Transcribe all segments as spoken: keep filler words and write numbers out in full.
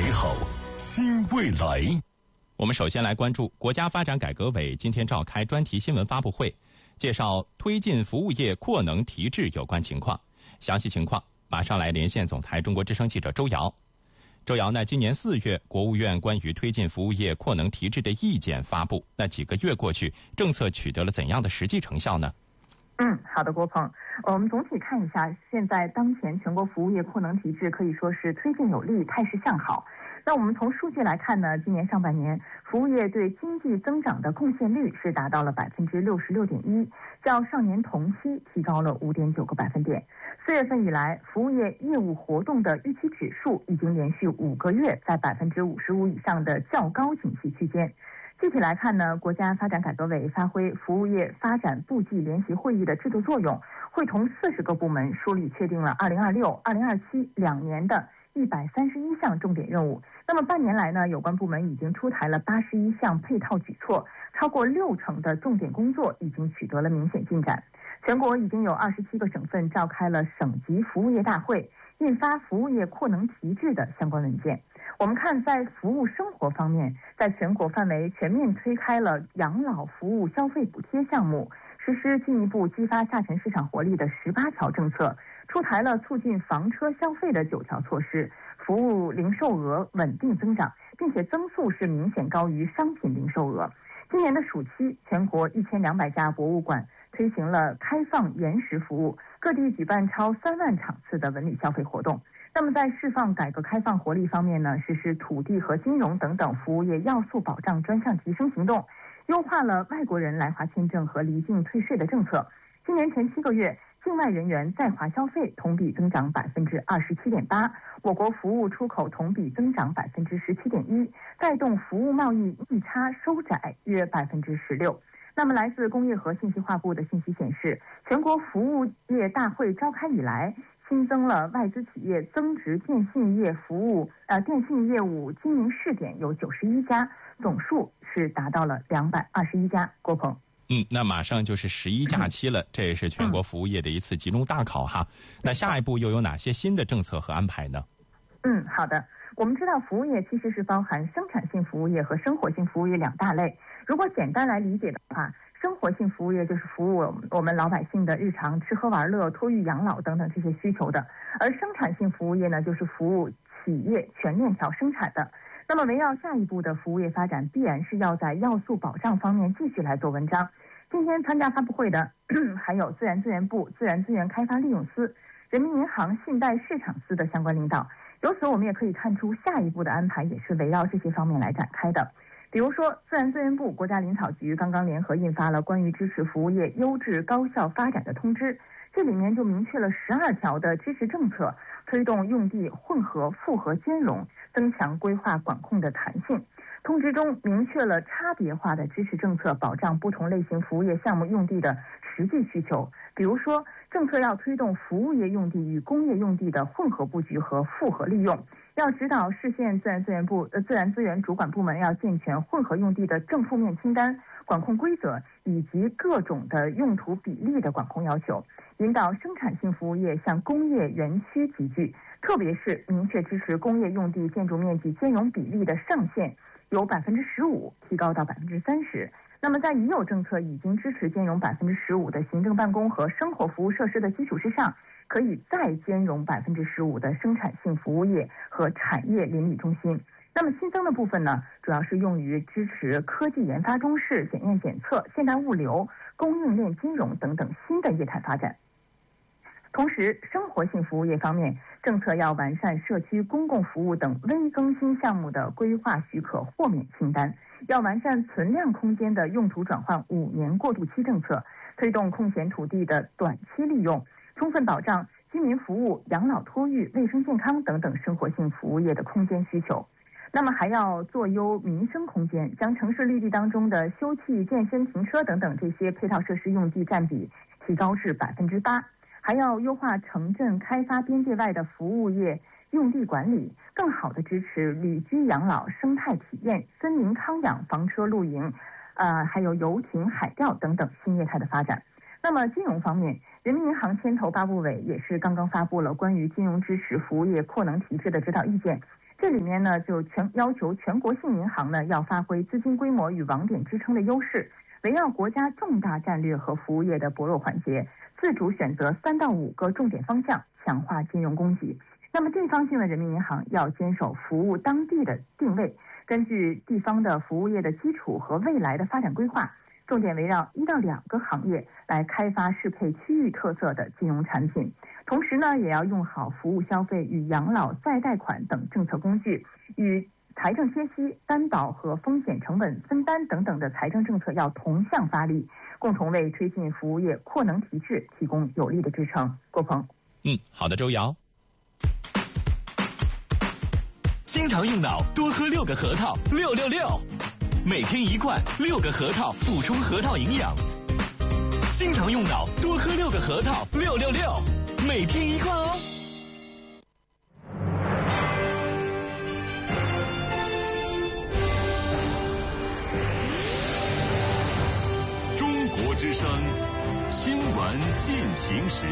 美好新未来。 我们首先来关注国家发展改革委今天召开专题新闻发布会，介绍推进服务业扩能提质有关情况。详细情况马上来连线总台中国之声记者周瑶。周瑶呢，今年四月，国务院关于推进服务业扩能提质的意见发布，那几个月过去，政策取得了怎样的实际成效呢？ 嗯，好的，郭鹏，我们总体看一下，现在当前全国服务业扩能提质可以说是推进有力，态势向好。那我们从数据来看呢，今年上半年服务业对经济增长的贡献率是达到了百分之六十六点一，较上年同期提高了五点九个百分点。四月份以来，服务业业务活动的预期指数已经连续五个月在百分之五十五以上的较高景气区间。具体来看呢，国家发展改革委发挥服务业发展部际联席会议的制度作用，会同四十个部门梳理确定了二零二六、二零二七两年的一百三十一项重点任务。那么半年来呢，有关部门已经出台了八十一项配套举措，超过六成的重点工作已经取得了明显进展。全国已经有二十七个省份召开了省级服务业大会，印发服务业扩能提质的相关文件。我们看，在服务生活方面，在全国范围全面推开了养老服务消费补贴项目，实施进一步激发下沉市场活力的十八条政策，出台了促进房车消费的九条措施，服务零售额稳定增长，并且增速是明显高于商品零售额。今年的暑期，全国一千两百家博物馆推行了开放延时服务，各地举办超三万场次的文旅消费活动。那么在释放改革开放活力方面呢，实施土地和金融等等服务业要素保障专项提升行动，优化了外国人来华签证和离境退税的政策。今年前七个月，境外人员在华消费同比增长百分之二十七点八，我国服务出口同比增长百分之十七点一，带动服务贸易逆差收窄约百分之十六。那么来自工业和信息化部的信息显示，全国服务业大会召开以来，新增了外资企业增值电信业服务呃电信业务经营试点有九十一家，总数是达到了两百二十一家。郭鹏， 嗯，那马上就是十一假期了，这也是全国服务业的一次集中大考哈。那下一步又有哪些新的政策和安排呢？ 嗯，好的。我们知道，服务业其实是包含生产性服务业和生活性服务业两大类。如果简单来理解的话，生活性服务业就是服务我们老百姓的日常吃喝玩乐、托育养老等等这些需求的，而生产性服务业呢，就是服务企业全链条生产的。那么围绕下一步的服务业发展，必然是要在要素保障方面继续来做文章。今天参加发布会的还有自然资源部自然资源开发利用司、人民银行信贷市场司的相关领导。由此我们也可以看出，下一步的安排也是围绕这些方面来展开的。比如说，自然资源部、国家林草局刚刚联合印发了关于支持服务业优质高效发展的通知，这里面就明确了十二条的支持政策，推动用地混合复合兼容，增强规划管控的弹性。通知中明确了差别化的支持政策，保障不同类型服务业项目用地的实际需求。比如说，政策要推动服务业用地与工业用地的混合布局和复合利用，要指导市县自然资源部、呃自然资源主管部门要健全混合用地的正负面清单、管控规则以及各种的用途比例的管控要求，引导生产性服务业向工业园区集聚，特别是明确支持工业用地建筑面积兼容比例的上限由百分之十五提高到百分之三十。那么在已有政策已经支持兼容百分之十五的行政办公和生活服务设施的基础之上，可以再兼容百分之十五的生产性服务业和产业邻里中心。那么新增的部分呢，主要是用于支持科技研发中试、检验检测、现代物流、供应链金融等等新的业态发展。同时，生活性服务业方面，政策要完善社区公共服务等微更新项目的规划许可豁免清单，要完善存量空间的用途转换五年过渡期政策，推动空闲土地的短期利用，充分保障居民服务、养老托育、卫生健康等等生活性服务业的空间需求。那么还要做优民生空间，将城市绿地当中的休憩、健身、停车等等这些配套设施用地占比提高至百分之八。还要优化城镇开发边界外的服务业用地管理，更好地支持旅居养老、生态体验、森林康养、房车露营，呃，还有游艇、海钓等等新业态的发展。那么金融方面，人民银行牵头发布委也是刚刚发布了关于金融支持服务业扩能提质的指导意见， 这里面呢，就全要求全国性银行呢要发挥资金规模与网点支撑的优势，围绕国家重大战略和服务业的薄弱环节，自主选择三到五个重点方向，强化金融供给。那么地方性的人民银行要坚守服务当地的定位，根据地方的服务业的基础和未来的发展规划，重点围绕一到两个行业来开发适配区域特色的金融产品。同时呢，也要用好服务消费与养老再贷款等政策工具，与财政歇息、担保和风险成本分担等等的财政政策要同向发力，共同为推进服务业扩能提质提供有力的支撑。郭鹏， 嗯，好的，周瑶。 经常用脑，多喝六个核桃，六六六，每天一罐，六个核桃补充核桃营养。经常用脑，多喝六个核桃，六六六，每天一罐哦。 中国之声新闻进行时。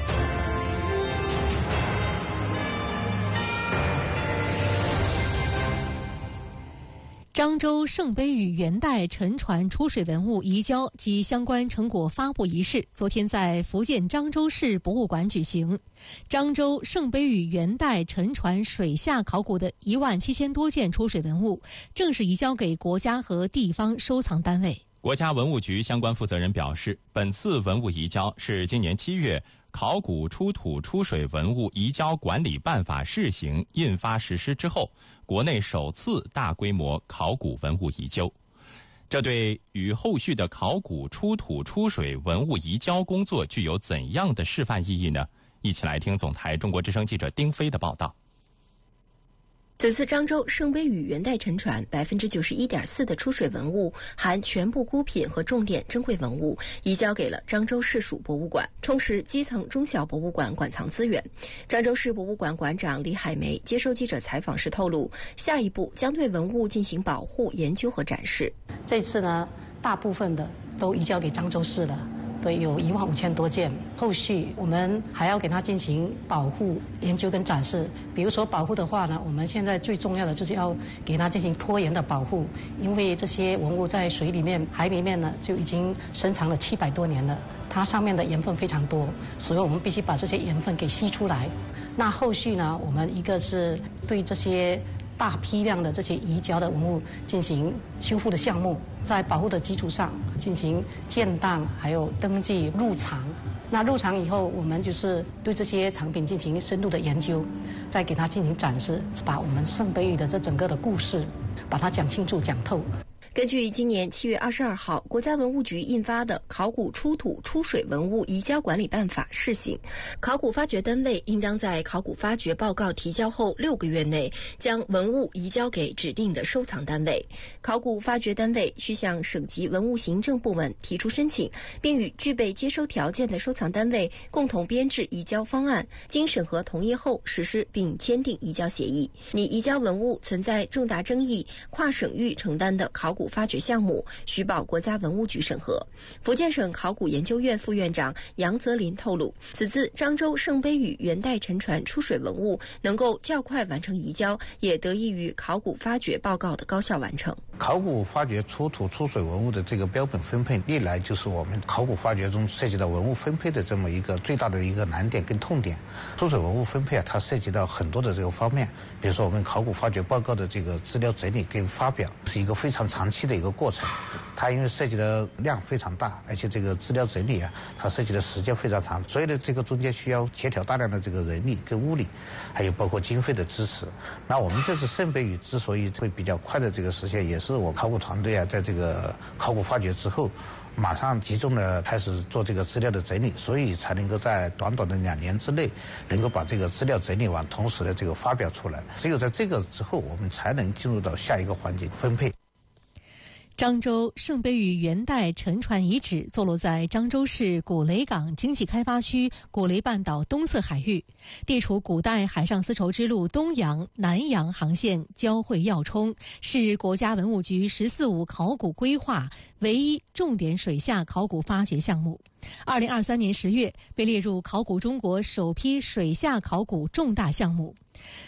漳州圣杯屿元代沉船出水文物移交及相关成果发布仪式昨天在福建漳州市博物馆举行。漳州圣杯屿元代沉船水下考古的一万七千多件出水文物正式移交给国家和地方收藏单位。 国家文物局相关负责人表示，本次文物移交是今年七月考古出土出水文物移交管理办法试行印发实施之后，国内首次大规模考古文物移交。这对于后续的考古出土出水文物移交工作具有怎样的示范意义呢？一起来听总台中国之声记者丁飞的报道。 此次漳州圣杯屿元代沉船百分之九十一点四的出水文物，含全部孤品和重点珍贵文物，移交给了漳州市属博物馆，充实基层中小博物馆馆藏资源。漳州市博物馆馆长李海梅接受记者采访时透露，下一步将对文物进行保护、研究和展示。 这次呢，大部分的都移交给漳州市了。对，有一万五千多件，后续我们还要给它进行保护、研究跟展示。比如说保护的话呢，我们现在最重要的就是要给它进行拖延的保护，因为这些文物在水里面、海里面呢就已经深藏了七百多年了，它上面的盐分非常多，所以我们必须把这些盐分给吸出来。那后续呢，我们一个是对这些大批量的这些移交的文物进行修复的项目，在保护的基础上进行建档，还有登记入藏。那入藏以后，我们就是对这些藏品进行深度的研究，再给它进行展示，把我们圣杯屿的这整个的故事把它讲清楚讲透。 根据今年七月二十二号国家文物局印发的《考古出土出水文物移交管理办法》试行，考古发掘单位应当在考古发掘报告提交后六个月内将文物移交给指定的收藏单位。考古发掘单位需向省级文物行政部门提出申请，并与具备接收条件的收藏单位共同编制移交方案，经审核同意后实施并签订移交协议。拟移交文物存在重大争议、跨省域承担的考古发掘项目，需报国家文物局审核。福建省考古研究院副院长杨泽林透露，此次漳州圣杯屿元代沉船出水文物能够较快完成移交，也得益于考古发掘报告的高效完成。 考古发掘出土出水文物的这个标本分配，历来就是我们考古发掘中涉及到文物分配的这么一个最大的一个难点跟痛点。出水文物分配啊，它涉及到很多的这个方面，比如说我们考古发掘报告的这个资料整理跟发表是一个非常长期的一个过程，它因为涉及的量非常大，而且这个资料整理啊，它涉及的时间非常长，所以呢，这个中间需要协调大量的这个人力跟物力，还有包括经费的支持。那我们这次圣杯屿之所以会比较快的这个实现，也是我考古团队啊，在这个考古发掘之后，马上集中的开始做这个资料的整理，所以才能够在短短的两年之内，能够把这个资料整理完，同时的这个发表出来。只有在这个之后，我们才能进入到下一个环节分配。 漳州圣杯屿元代沉船遗址坐落在漳州市古雷港经济开发区古雷半岛东侧海域，地处古代海上丝绸之路东洋、南洋航线交汇要冲，是国家文物局“十四五”考古规划唯一重点水下考古发掘项目。二零二三年十月被列入考古中国首批水下考古重大项目。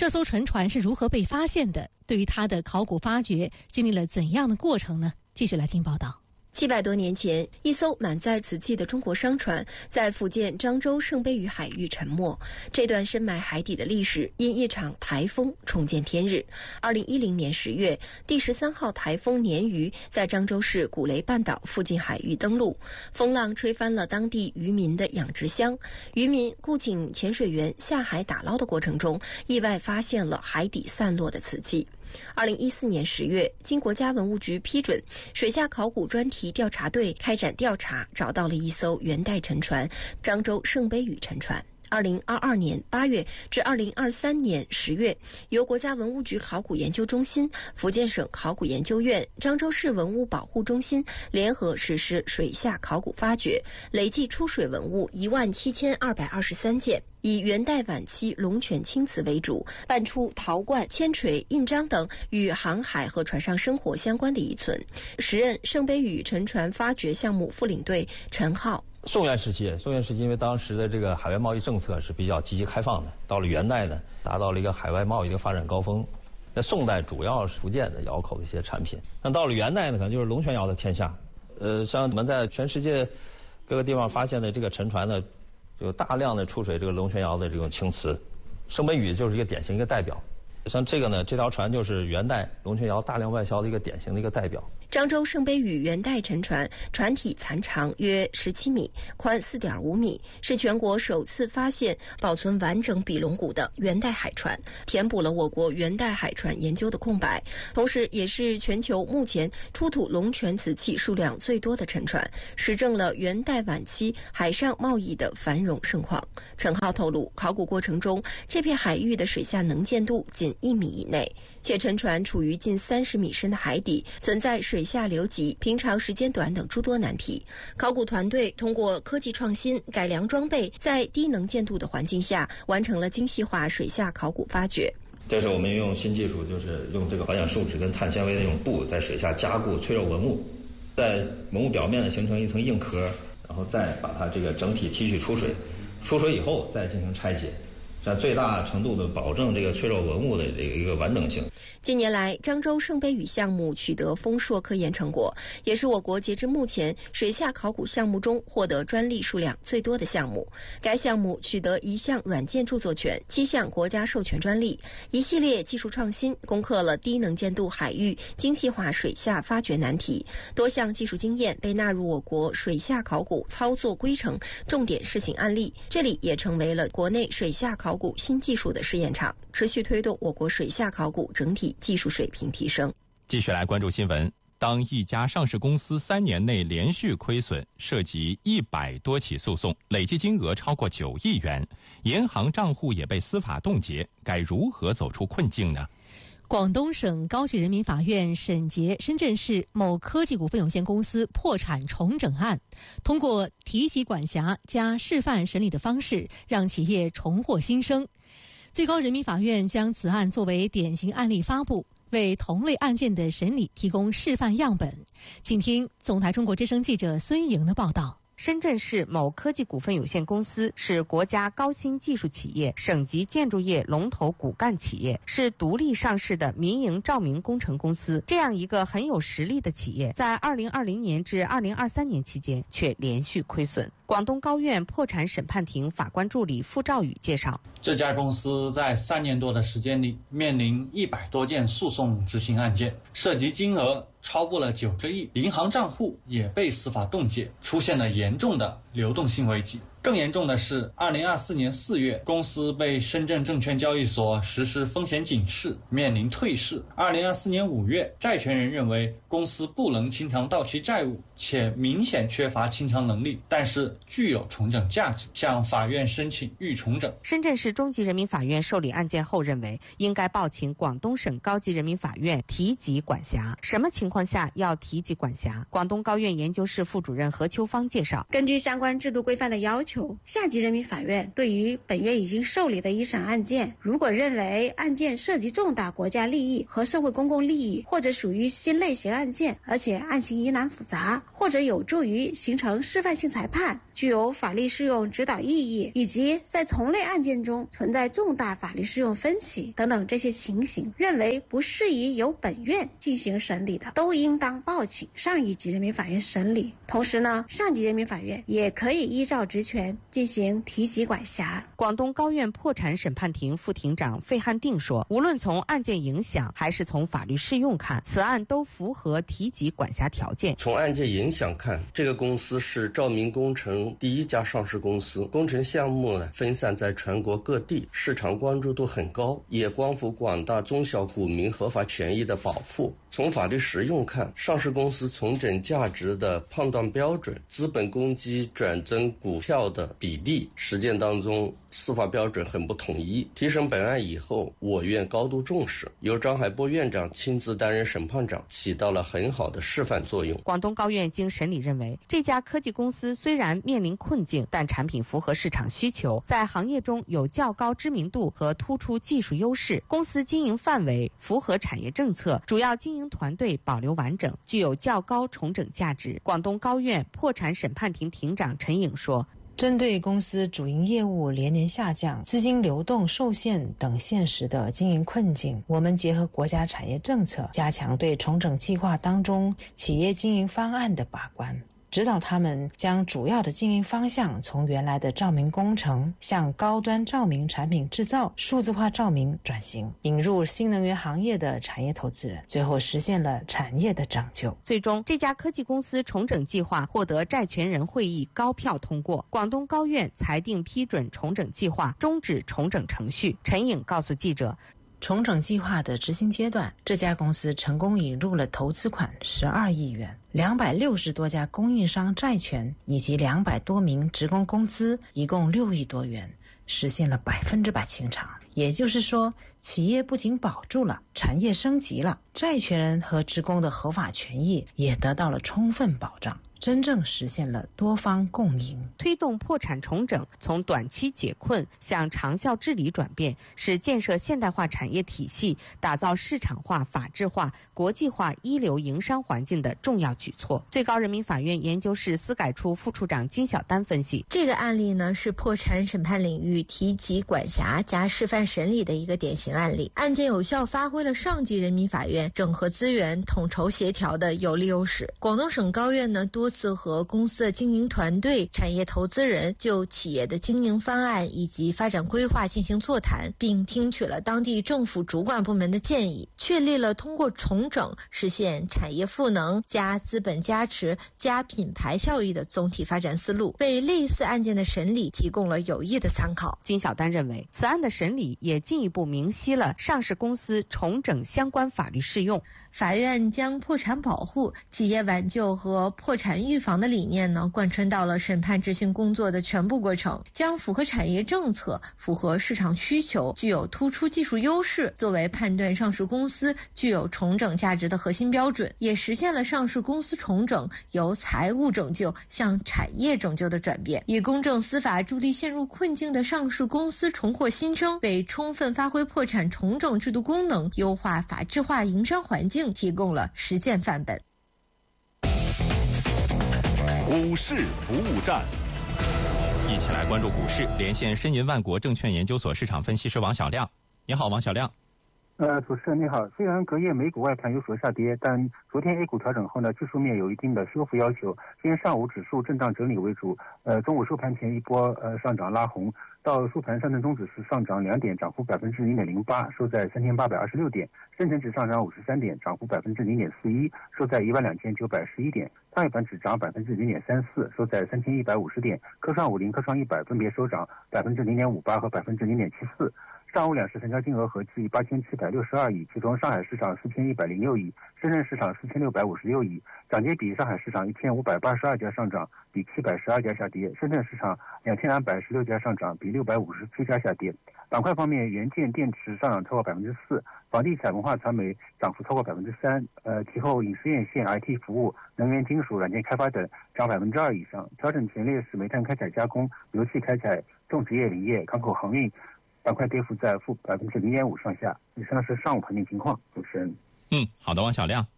这艘沉船是如何被发现的？对于它的考古发掘经历了怎样的过程呢？继续来听报道。 七百多年前，一艘满载瓷器的中国商船在福建漳州圣杯屿海域沉没。这段深埋海底的历史因一场台风重见天日。二零一零年十月，第十三号台风鲶鱼在漳州市古雷半岛附近海域登陆，风浪吹翻了当地渔民的养殖箱。渔民雇请潜水员下海打捞的过程中，意外发现了海底散落的瓷器。二零一四年十月，经国家文物局批准，水下考古专题调查队开展调查，找到了一艘元代沉船——漳州圣杯屿沉船。二零二二年八月至二零二三年十月，由国家文物局考古研究中心、福建省考古研究院、漳州市文物保护中心联合实施水下考古发掘，累计出水文物一万七千二百二十三件。以元代晚期龙泉青瓷为主，搬出陶罐、铅锤、印章等与航海和船上生活相关的遗存。时任圣杯屿沉船发掘项目副领队陈浩。 宋元时期，宋元时期因为当时的这个海外贸易政策是比较积极开放的，到了元代呢，达到了一个海外贸易的发展高峰。在宋代主要是福建的窑口的一些产品，那到了元代呢，可能就是龙泉窑的天下。呃，像我们在全世界各个地方发现的这个沉船呢，有大量的出水这个龙泉窑的这种青瓷，圣杯屿就是一个典型一个代表。像这个呢，这条船就是元代龙泉窑大量外销的一个典型的一个代表。 漳州圣杯屿元代沉船，船体残长约十七米，宽四点五米，是全国首次发现保存完整比龙骨的元代海船，填补了我国元代海船研究的空白，同时也是全球目前出土龙泉瓷器数量最多的沉船，实证了元代晚期海上贸易的繁荣盛况。陈浩透露，考古过程中，这片海域的水下能见度仅一米以内，且沉船处于近三十米深的海底，存在水下流急、平常时间短等诸多难题。考古团队通过科技创新、改良装备，在低能见度的环境下，完成了精细化水下考古发掘。 这是我们用新技术，就是用这个保险树脂跟碳纤维的这种布，在水下加固脆弱文物，在文物表面呢形成一层硬壳，然后再把它这个整体提取出水，出水以后再进行拆解。在最大程度的保证这个脆弱文物的这个一个完整性。 近年来，漳州圣杯屿项目取得丰硕科研成果，也是我国截至目前水下考古项目中获得专利数量最多的项目。该项目取得一项软件著作权、七项国家授权专利，一系列技术创新攻克了低能见度海域精细化水下发掘难题，多项技术经验被纳入我国水下考古操作规程重点试行案例，这里也成为了国内水下考古考古新技术的试验场，持续推动我国水下考古整体技术水平提升。 继续来关注新闻。当一家上市公司三年内连续亏损，涉及一百多起诉讼，累计金额超过九亿元，银行账户也被司法冻结，该如何走出困境呢？ 广东省高级人民法院审结深圳市某科技股份有限公司破产重整案，通过提级管辖加示范审理的方式，让企业重获新生。最高人民法院将此案作为典型案例发布，为同类案件的审理提供示范样本。请听总台中国之声记者孙莹的报道。 深圳市某科技股份有限公司是国家高新技术企业、省级建筑业龙头骨干企业，是独立上市的民营照明工程公司。这样一个很有实力的企业，在二零二零年至二零二三年期间却连续亏损。广东高院破产审判庭法官助理傅兆宇介绍， 这家公司在三年多的时间里，面临一百多件诉讼执行案件，涉及金额超过了九个亿，银行账户也被司法冻结，出现了严重的流动性危机。更严重的是，二零二四年四月，公司被深圳证券交易所实施风险警示，面临退市。二零二四年五月，债权人认为公司不能清偿到期债务，且明显缺乏清偿能力，但是具有重整价值，向法院申请预重整。 深圳市中级人民法院受理案件后认为，应该报请广东省高级人民法院提级管辖。什么情况下要提级管辖？广东高院研究室副主任何秋芳介绍， 根据相关制度规范的要求， 求。下级人民法院对于本月已经受理的一审案件，如果认为案件涉及重大国家利益和社会公共利益，或者属于新类型案件，而且案情疑难复杂，或者有助于形成示范性裁判，具有法律适用指导意义，以及在同类案件中存在重大法律适用分歧等等这些情形，认为不适宜由本院进行审理的，都应当报请上一级人民法院审理。同时呢，上级人民法院也可以依照职权进行提及管辖。 广东高院破产审判庭副庭长费汉定说，无论从案件影响还是从法律适用看，此案都符合提及管辖条件。 从案件影响看，这个公司是照明工程第一家上市公司，工程项目呢分散在全国各地，市场关注度很高，也关乎广大中小股民合法权益的保护。从法律实用看，上市公司重整价值的判断标准、资本公积转增股票的比例，实践当中司法标准很不统一。提审本案以后，我院高度重视，由张海波院长亲自担任审判长，起到了很好的示范作用。 广东高院经审理认为，这家科技公司虽然面临困境，但产品符合市场需求，在行业中有较高知名度和突出技术优势，公司经营范围符合产业政策，主要经营团队保留完整，具有较高重整价值。广东高院破产审判庭庭长陈颖说， 针对公司主营业务连年下降、资金流动受限等现实的经营困境，我们结合国家产业政策，加强对重整计划当中企业经营方案的把关，指导他们将主要的经营方向从原来的照明工程向高端照明产品制造、数字化照明转型，引入新能源行业的产业投资人，最后实现了产业的拯救。 最终，这家科技公司重整计划获得债权人会议高票通过，广东高院裁定批准重整计划，终止重整程序。陈颖告诉记者， 重整计划的执行阶段，这家公司成功引入了投资款十二亿元，两百六十多家供应商债权以及两百多名职工工资，一共六亿多元，实现了百分之百清偿。也就是说，企业不仅保住了，产业升级了，债权人和职工的合法权益也得到了充分保障，真正实现了多方共赢。 推动破产重整从短期解困向长效治理转变，是建设现代化产业体系、打造市场化、法治化、国际化一流营商环境的重要举措。最高人民法院研究室司改处副处长金小丹分析， 这个案例呢是破产审判领域提及管辖加示范审理的一个典型案例，案件有效发挥了上级人民法院整合资源、统筹协调的有利优势。广东省高院呢多次和公司的经营团队、产业投资人就企业的经营方案以及发展规划进行座谈，并听取了当地政府主管部门的建议，确立了通过重整实现产业赋能加资本加持加品牌效益的总体发展思路，为类似案件的审理提供了有益的参考。 金小丹认为，此案的审理也进一步明晰了上市公司重整相关法律适用。 法院将破产保护、企业挽救和破产预防的理念呢贯穿到了审判执行工作的全部过程，将符合产业政策、符合市场需求、具有突出技术优势作为判断上市公司具有重整价值的核心标准，也实现了上市公司重整由财务拯救向产业拯救的转变，以公正司法助力陷入困境的上市公司重获新生，为充分发挥破产重整制度功能、优化法治化营商环境提供了实践范本。 股市服务站， 一起来关注股市，连线申银万国证券研究所市场分析师王小亮。你好，王小亮。 呃，主持人你好。虽然隔夜美股外盘有所下跌，但昨天 A 股调整后呢，技术面有一定的修复要求。今天上午指数震荡整理为主，呃，中午收盘前一波呃上涨拉红，到收盘上证综指是上涨两点，涨幅百分之零点零八，收在三千八百二十六点；深成指上涨五十三点，涨幅百分之零点四一，收在一万两千九百十一点；创业板指涨百分之零点三四，收在三千一百五十点；科创五零、科创一百分别收涨百分之零点五八和百分之零点七四。 上午两市成交金额合计八千七百六十二亿，其中上海市场四千一百零六亿，深圳市场四千六百五十六亿。涨跌比：上海市场一千五百八十二家上涨，比七百十二家下跌；深圳市场两千两百十六家上涨，比六百五十七家下跌。板块方面，元件、电池上涨超过百分之四，房地产、文化传媒涨幅超过百分之三。呃，其后影视院线、I T 服务、能源、金属、软件开发等涨百分之二以上。调整前列是煤炭开采加工、油气开采、种植业、林业、港口航运板块跌幅在负百分之零点五上下。以上是上午盘点情况，主持人。 嗯，好的，王小亮。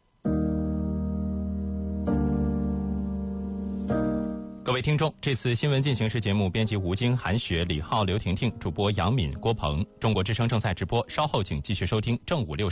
各位听众，这次新闻进行时节目编辑吴京、韩雪、李浩、刘婷婷，主播杨敏、郭鹏。中国之声正在直播，稍后请继续收听正午六时。